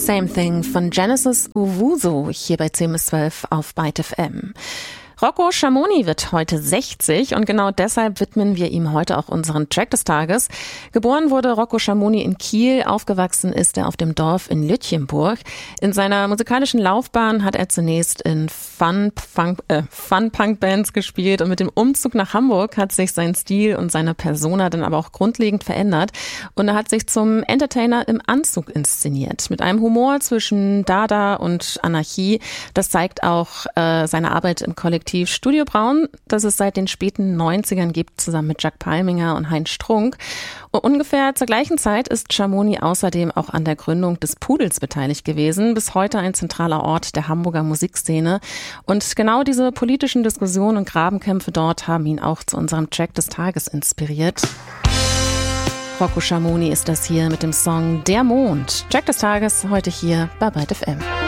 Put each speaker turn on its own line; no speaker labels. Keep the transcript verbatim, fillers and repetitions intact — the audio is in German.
Same Thing von Genesis Owusu hier bei zehn bis zwölf auf Byte F M. Rocco Schamoni wird heute sechzig und genau deshalb widmen wir ihm heute auch unseren Track des Tages. Geboren wurde Rocco Schamoni in Kiel, aufgewachsen ist er auf dem Dorf in Lütjenburg. In seiner musikalischen Laufbahn hat er zunächst in Fun-Punk, äh, Fun-Punk-Bands gespielt und mit dem Umzug nach Hamburg hat sich sein Stil und seine Persona dann aber auch grundlegend verändert und er hat sich zum Entertainer im Anzug inszeniert. Mit einem Humor zwischen Dada und Anarchie. Das zeigt auch äh, seine Arbeit im Kollektiv Studio Braun, das es seit den späten neunzigern gibt, zusammen mit Jack Palminger und Heinz Strunk. Und ungefähr zur gleichen Zeit ist Schamoni außerdem auch an der Gründung des Pudels beteiligt gewesen, bis heute ein zentraler Ort der Hamburger Musikszene. Und genau diese politischen Diskussionen und Grabenkämpfe dort haben ihn auch zu unserem Track des Tages inspiriert. Rocco Schamoni ist das hier mit dem Song Der Mond. Track des Tages heute hier bei Byte F M.